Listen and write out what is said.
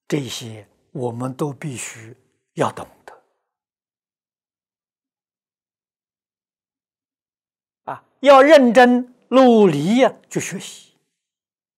这些我们都必须要懂得要认真努力去学习。